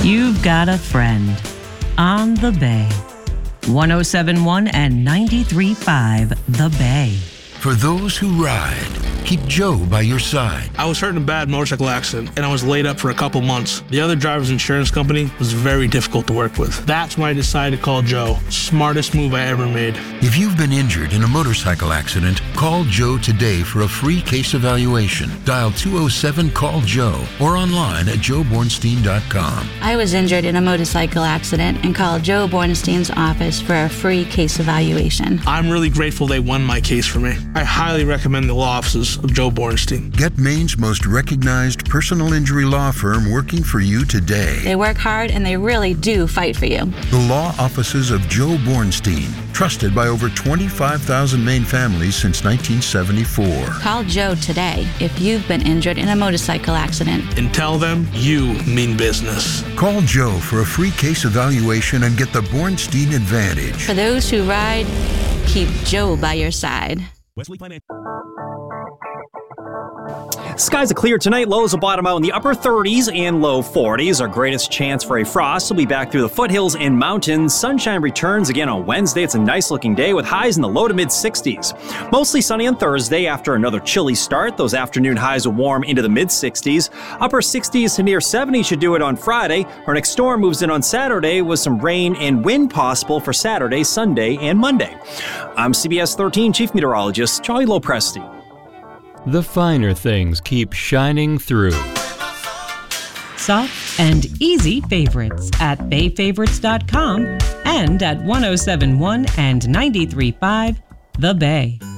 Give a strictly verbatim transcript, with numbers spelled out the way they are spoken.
You've got a friend on the Bay. ten seventy-one and ninety-three point five The Bay. For those who ride, keep Joe by your side. I was hurt in a bad motorcycle accident, and I was laid up for a couple months. The other driver's insurance company was very difficult to work with. That's when I decided to call Joe. Smartest move I ever made. If you've been injured in a motorcycle accident, call Joe today for a free case evaluation. Dial two oh seven call Joe or online at joe bornstein dot com. I was injured in a motorcycle accident and called Joe Bornstein's office for a free case evaluation. I'm really grateful they won my case for me. I highly recommend the law offices of Joe Bornstein. Get Maine's most recognized personal injury law firm working for you today. They work hard and they really do fight for you. The law offices of Joe Bornstein, trusted by over twenty-five thousand Maine families since nineteen seventy-four. Call Joe today if you've been injured in a motorcycle accident. And tell them you mean business. Call Joe for a free case evaluation and get the Bornstein advantage. For those who ride, keep Joe by your side. Wesley Financial. Skies are clear tonight. Lows will bottom out in the upper thirties and low forties. Our greatest chance for a frost will be back through the foothills and mountains. Sunshine returns again on Wednesday. It's a nice looking day with highs in the low to mid sixties. Mostly sunny on Thursday after another chilly start. Those afternoon highs will warm into the mid sixties. Upper sixties to near seventy should do it on Friday. Our next storm moves in on Saturday with some rain and wind possible for Saturday, Sunday, and Monday. I'm C B S thirteen Chief Meteorologist Charlie Lopresti. The finer things keep shining through. Soft and easy favorites at bay favorites dot com and at ten seventy-one and ninety-three point five The Bay.